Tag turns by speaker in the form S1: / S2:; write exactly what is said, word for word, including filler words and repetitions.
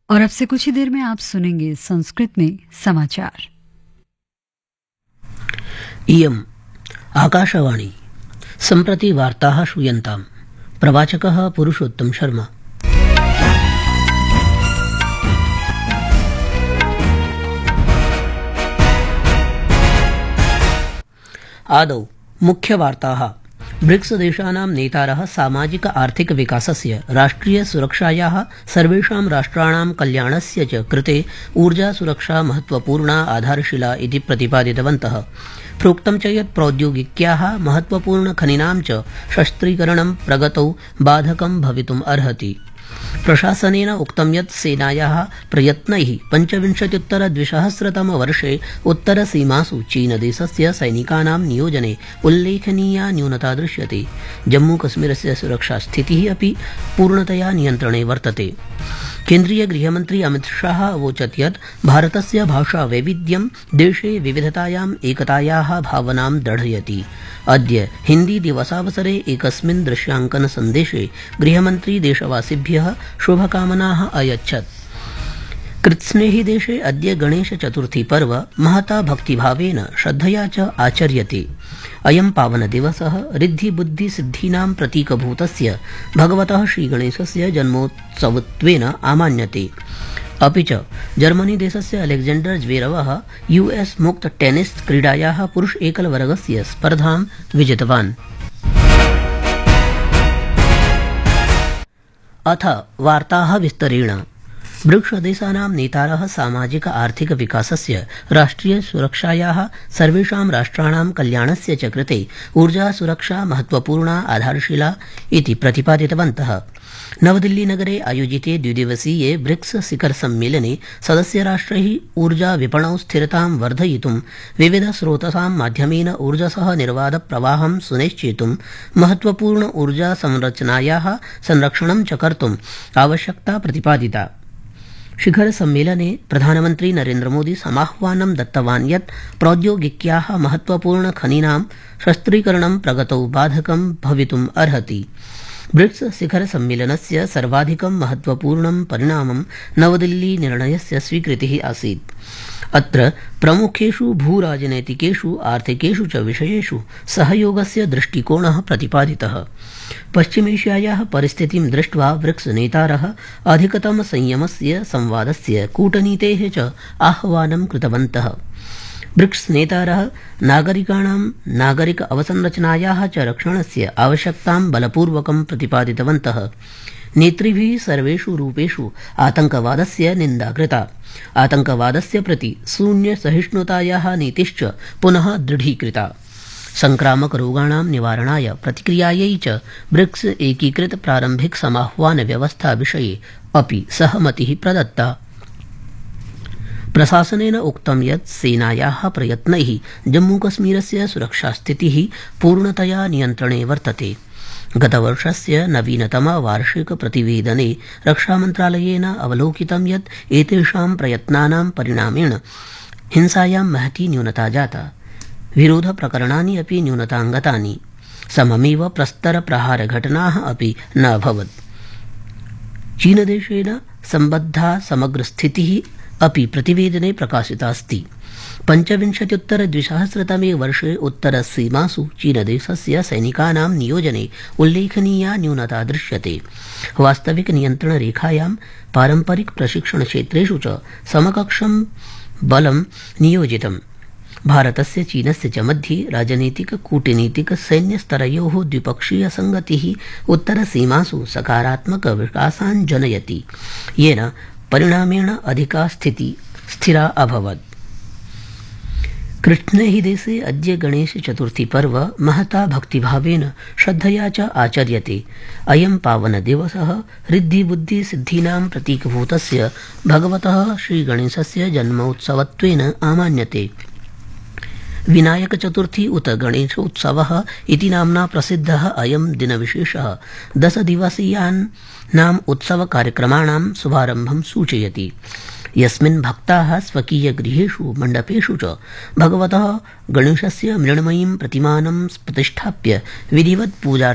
S1: और अब से कुछ ही देर में आप सुनेंगे संस्कृत में समाचार।
S2: इयम् आकाशवाणी। सम्प्रति वार्ताः श्रूयन्ताम्। प्रवाचकः पुरुषोत्तम शर्मा। आदौ मुख्यवार्ताः। ब्रिक्स देशानां नेतारः सामाजिक आर्थिक विकासस्य, राष्ट्रिय सुरक्षायाः, सर्वेषां राष्ट्राणां कल्याणस्य च कृते ऊर्जा सुरक्षा महत्वपूर्णा आधारशिला इति प्रतिपादितवन्तः। प्रोक्तं च यत् प्रौद्योगिक्याः महत्वपूर्ण खनिनां च शस्त्रीकरणं प्रगतौ बाधकं भवितुम् अर्हति। प्रशासनेन उक्तं यत् सेनायाः प्रयत्नैः पञ्चविंशत्युत्तर द्विसहस्रतमवर्षे उत्तरसीमासु चीनदेशस्य सैनिकानां नियोजने उल्लेखनीया न्यूनता दृश्यते। जम्मूकश्मीरस्य सुरक्षास्थितिः अपि पूर्णतया नियन्त्रणे वर्तते। केन्द्रीय गृहमन्त्री अमितशाह अवोचत् यत् भारतस्य भाषावैविध्यं देशे विविधतायाम् एकतायाः भावनां दृढयति। अद्य हिन्दी दिवसावसरे एकस्मिन् दृश्यांकन सन्देशे गृहमन्त्री देशवासिभ्यः शुभकामनाः अयच्छत्। कृत्स्नेहि देशे अद्य गणेशचतुर्थी पर्व महता भक्तिभावेन श्रद्धया च आचर्यते। अयं पावनदिवसः ऋद्धिबुद्धिसिद्धीनां प्रतीकभूतस्य भगवतः श्रीगणेशस्य जन्मोत्सवत्वेन आमान्यते। अपि च जर्मनी देशस्य अलेक्जेंडर ज्वेरवः यूएस मुक्त टेनिस क्रीडायाः पुरुष एकलवर्गस्य स्पर्धां विजितवान्। अथ वार्ताः विस्तरेण। ब्रिक्स देशानां नेतारः सामाजिक आर्थिक विकासस्य, राष्ट्रिय सुरक्षायाः, सर्वेषां राष्ट्राणां कल्याणस्य च कृते ऊर्जा सुरक्षा महत्वपूर्णा आधारशिला इति प्रतिपादितवन्तः। नवदिल्ली नगरे आयोजिते द्विदिवसीये ब्रिक्स शिखर सम्मेलने सदस्यराष्ट्रैः ऊर्जा विपणौ स्थिरतां वर्धयितुं विविध स्रोतसां माध्यमेन ऊर्जसः निर्वाध प्रवाहं सुनिश्चेतुं महत्वपूर्ण ऊर्जा संरचनायाः संरक्षणं च कर्तुम् आवश्यकता प्रतिपादिता। शिखर सम्मेलने प्रधानमन्त्री नरेन्द्रमोदी समाह्वानं दत्तवान् यत् प्रौद्योगिक्याः महत्वपूर्ण खनीनां शस्त्रीकरणं प्रगतौ बाधकं भवितुम् अर्हति। ब्रिक्स शिखर सम्मेलनस्य सर्वाधिकं महत्वपूर्णं परिणामं नवदिल्ली निर्णयस्य स्वीकृतिः आसीत्। अत्र प्रमुखेषु भूराजनैतिकेषु आर्थिकेषु च विषयेषु सहयोगस्य दृष्टिकोणः प्रतिपादितः। पश्चिमेष्यायाः परिस्थितिं दृष्ट्वा ब्रिक्स नेतारः अधिकतम संयमस्य, संवादस्य, कूटनीतेः च आह्वानं कृतवन्तः। ब्रिक्स नेतारः नागरिकाणां नागरिक अवसंरचनायाः च रक्षणस्य आवश्यकतां बलपूर्वकं प्रतिपादितवन्तः। नेतृभिः सर्वेषु रूपेषु आतंकवादस्य निन्दा कृता। आतंकवादस्य प्रति शून्य सहिष्णुतायाः नीतिश्च पुनः दृढीकृता। संक्रामक रोगाणां निवारणाय प्रतिक्रियायै च ब्रिक्स एकीकृत प्रारम्भिक समाह्वान व्यवस्था विषये अपि सहमतिः प्रदत्ता। प्रशासनेन उक्तं यत् सेनायाः प्रयत्नैः जम्मूकश्मीरस्य सुरक्षास्थितिः पूर्णतया नियन्त्रणे वर्तते। गतवर्षस्य नवीनतम वार्षिक प्रतिवेदने रक्षामन्त्रालयेन अवलोकितं यत् एतेषां प्रयत्नानां परिणामेन हिंसायां महती न्यूनता जाता। विरोध प्रकरणानि अपि न्यूनताङ्गतानि। सममेव प्रस्तर प्रहार घटनाः अपि न अभवत्। चीनदेशेन सम्बद्धा समग्र स्थितिः अपि प्रतिवेदने प्रकाशितास्ति। पञ्चविंशत्युत्तर द्विसहस्रतमे वर्षे उत्तरसीमासु चीनदेशस्य सैनिकानां नियोजने उल्लेखनीया न्यूनता दृश्यते। वास्तविक नियन्त्रणरेखायां पारम्परिक प्रशिक्षणक्षेत्रेषु च समकक्षं बलं नियोजितम्। भारतस्य चीनस्य च मध्ये राजनीतिक कूटनीतिक सैन्यस्तरयोः द्विपक्षीय संगतिः उत्तरसीमासु सकारात्मक विकासान् जनयति, येन परिणामेण अधिका स्थितिः स्थिरा अभवत्। कृष्णेहि देशे अद्य गणेशचतुर्थी पर्व महता भक्तिभावेन श्रद्धया च आचर्यते। अयं पावनदिवसः ऋद्धिबुद्धिसिद्धीनां प्रतीकभूतस्य भगवतः श्रीगणेशस्य जन्मोत्सवत्वेन आमान्यते। विनायक चतुर्थी उत गणेशोत्सवः इति नाम्ना प्रसिद्धः अयं दिनविशेषः दशदिवसीयानाम् उत्सवकार्यक्रमाणां शुभारम्भं सूचयति, यस्मिन् भक्ताः स्वकीय गृहेषु मण्डपेषु च भगवतः गणेशस्य मृण्मयीं प्रतिमानं प्रतिष्ठाप्य विधिवत् पूजा